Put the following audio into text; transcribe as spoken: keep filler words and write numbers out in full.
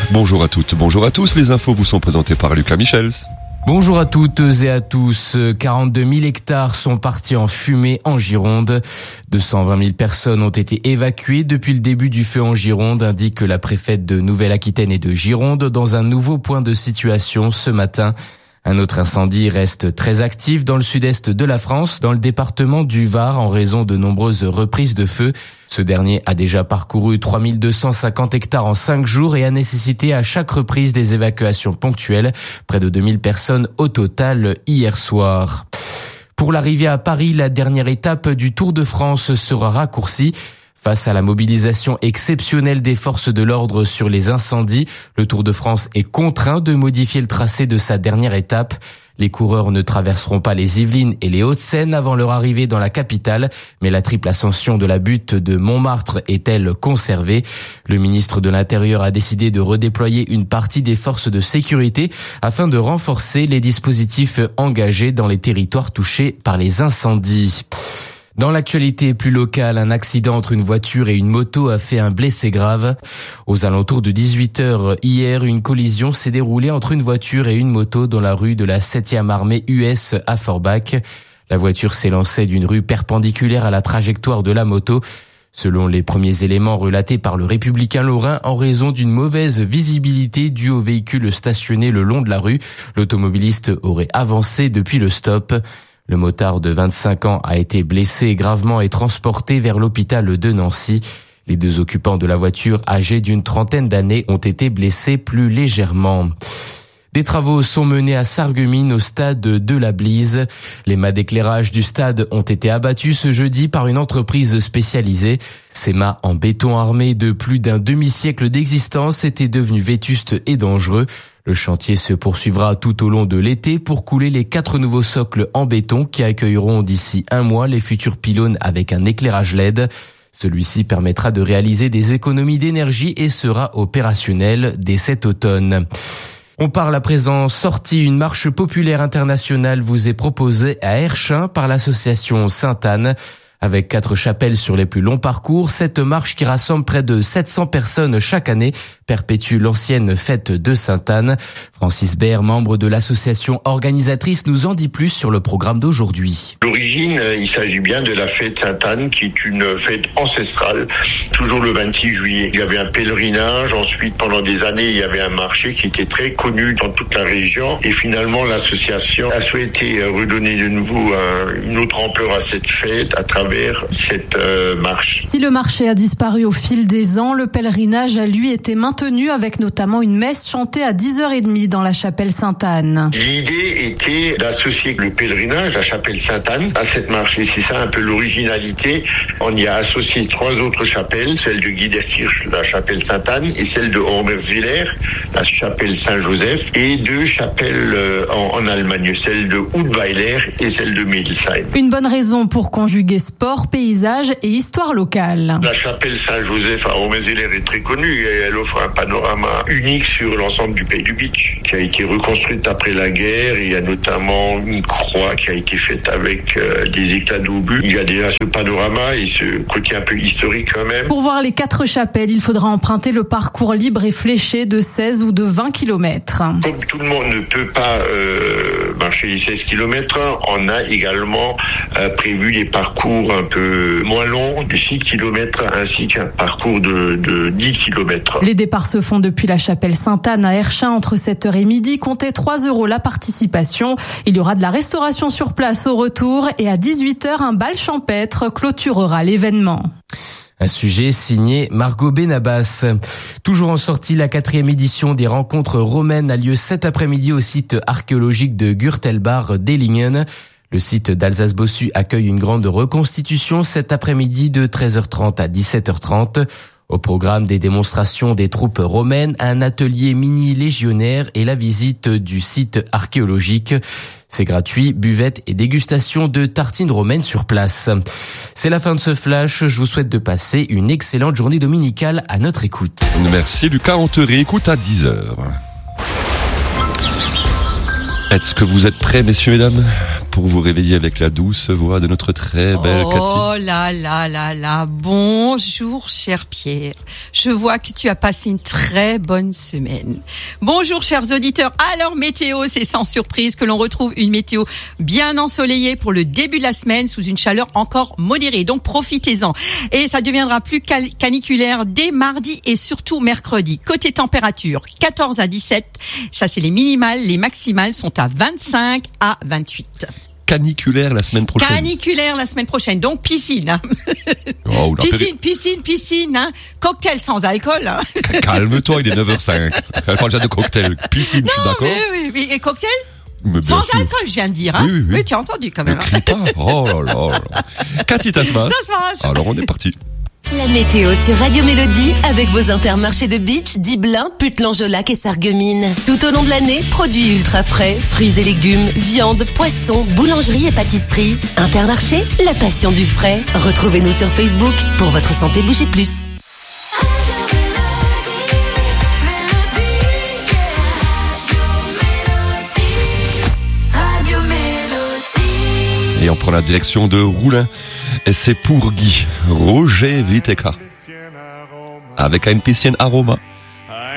Bonjour à toutes, bonjour à tous. Les infos vous sont présentées par Lucas Michels. Bonjour à toutes et à tous. quarante-deux mille hectares sont partis en fumée en Gironde. deux cent vingt mille personnes ont été évacuées depuis le début du feu en Gironde, indique la préfète de Nouvelle-Aquitaine et de Gironde dans un nouveau point de situation ce matin. Un autre incendie reste très actif dans le sud-est de la France, dans le département du Var, en raison de nombreuses reprises de feu. Ce dernier a déjà parcouru trois mille deux cent cinquante hectares en cinq jours et a nécessité à chaque reprise des évacuations ponctuelles. Près de deux mille personnes au total hier soir. Pour l'arrivée à Paris, la dernière étape du Tour de France sera raccourcie. Face à la mobilisation exceptionnelle des forces de l'ordre sur les incendies, le Tour de France est contraint de modifier le tracé de sa dernière étape. Les coureurs ne traverseront pas les Yvelines et les Hauts-de-Seine avant leur arrivée dans la capitale, mais la triple ascension de la butte de Montmartre est-elle conservée? Le ministre de l'Intérieur a décidé de redéployer une partie des forces de sécurité afin de renforcer les dispositifs engagés dans les territoires touchés par les incendies. Dans l'actualité plus locale, un accident entre une voiture et une moto a fait un blessé grave. Aux alentours de dix-huit heures hier, une collision s'est déroulée entre une voiture et une moto dans la rue de la septième armée U S à Forbach. La voiture s'élançait d'une rue perpendiculaire à la trajectoire de la moto. Selon les premiers éléments relatés par le Républicain lorrain, en raison d'une mauvaise visibilité due au véhicule stationné le long de la rue, l'automobiliste aurait avancé depuis le stop. Le motard de vingt-cinq ans a été blessé gravement et transporté vers l'hôpital de Nancy. Les deux occupants de la voiture, âgés d'une trentaine d'années, ont été blessés plus légèrement. Des travaux sont menés à Sarreguemines au stade de la Blise. Les mâts d'éclairage du stade ont été abattus ce jeudi par une entreprise spécialisée. Ces mâts en béton armé de plus d'un demi-siècle d'existence étaient devenus vétustes et dangereux. Le chantier se poursuivra tout au long de l'été pour couler les quatre nouveaux socles en béton qui accueilleront d'ici un mois les futurs pylônes avec un éclairage L E D. Celui-ci permettra de réaliser des économies d'énergie et sera opérationnel dès cet automne. On parle à présent sortie. Une marche populaire internationale vous est proposée à Hersching par l'association Sainte-Anne. Avec quatre chapelles sur les plus longs parcours, cette marche qui rassemble près de sept cents personnes chaque année perpétue l'ancienne fête de Sainte-Anne. Francis Baird, membre de l'association organisatrice, nous en dit plus sur le programme d'aujourd'hui. L'origine, il s'agit bien de la fête Sainte-Anne, qui est une fête ancestrale, toujours le vingt-six juillet. Il y avait un pèlerinage, ensuite pendant des années, il y avait un marché qui était très connu dans toute la région. Et finalement, l'association a souhaité redonner de nouveau une autre ampleur à cette fête à travers cette euh, marche. Si le marché a disparu au fil des ans, le pèlerinage a lui été maintenu avec notamment une messe chantée à dix heures trente dans la chapelle Sainte-Anne. L'idée était d'associer le pèlerinage, la chapelle Sainte-Anne, à cette marche. Et c'est ça un peu l'originalité. On y a associé trois autres chapelles, celle de Guiderkirch, la chapelle Sainte-Anne, et celle de Hormerswiller, la chapelle Saint-Joseph, et deux chapelles euh, en, en Allemagne, celle de Hudweiler et celle de Medelsheim. Une bonne raison pour conjuguer sport, paysage et histoire locale. La chapelle Saint-Joseph à Hormerswiller est très connue et elle offre un panorama unique sur l'ensemble du pays du Bitch, qui a été reconstruite après la guerre. Il y a notamment une croix qui a été faite avec euh, des éclats d'obus. Il y a déjà ce panorama et ce côté un peu historique quand même. Pour voir les quatre chapelles, il faudra emprunter le parcours libre et fléché de seize ou de vingt kilomètres. Comme tout le monde ne peut pas euh, marcher les seize kilomètres, on a également euh, prévu des parcours un peu moins longs, de six kilomètres, ainsi qu'un parcours de, de dix kilomètres. Les départs se font depuis la chapelle Sainte-Anne à Hersching entre sept heures et midi. Comptez trois euros la participation. Il y aura de la restauration sur place au retour et à dix-huit heures, un bal champêtre clôturera l'événement. Un sujet signé Margot Benabas. Toujours en sortie, la quatrième édition des rencontres romaines a lieu cet après-midi au site archéologique de Gürtelbach-Dellingen. Le site d'Alsace-Bossu accueille une grande reconstitution cet après-midi de treize heures trente à dix-sept heures trente. Au programme des démonstrations des troupes romaines, un atelier mini-légionnaire et la visite du site archéologique. C'est gratuit, buvette et dégustation de tartines romaines sur place. C'est la fin de ce flash. Je vous souhaite de passer une excellente journée dominicale à notre écoute. Merci Lucas, on te réécoute à dix heures. Est-ce que vous êtes prêts, messieurs, mesdames, pour pour vous réveiller avec la douce voix de notre très belle oh Cathy. Oh là là là là, bonjour cher Pierre. Je vois que tu as passé une très bonne semaine. Bonjour chers auditeurs. Alors météo, c'est sans surprise que l'on retrouve une météo bien ensoleillée pour le début de la semaine sous une chaleur encore modérée. Donc profitez-en. Et ça deviendra plus cal- caniculaire dès mardi et surtout mercredi. Côté température, quatorze à dix-sept. Ça c'est les minimales, les maximales sont à vingt-cinq à vingt-huit. Caniculaire la semaine prochaine. Caniculaire la semaine prochaine, donc piscine. Hein. Oh, piscine, piscine, piscine. Hein. Cocktail sans alcool. Hein. Calme-toi, il est neuf heures cinq. Elle parle déjà de cocktail. Piscine, non, je suis d'accord. Mais, oui, oui. Et cocktail mais sans sûr. alcool, je viens de dire. Hein. Oui, oui, oui. oui, tu as entendu quand même. Ne crie pas. Oh là là là. Cathy Tasmas. Tasmas. Alors on est parti. La météo sur Radio Mélodie avec vos intermarchés de Beach, Diblin, Putlan-Jolac et Sarreguemines. Tout au long de l'année, produits ultra frais, fruits et légumes, viande, poissons, boulangerie et pâtisserie. Intermarché, la passion du frais. Retrouvez-nous sur Facebook. Pour votre santé, bougez plus. Et on prend la direction de Roulin. Et c'est pour Guy, Roger Viteka. Avec une piscine aroma.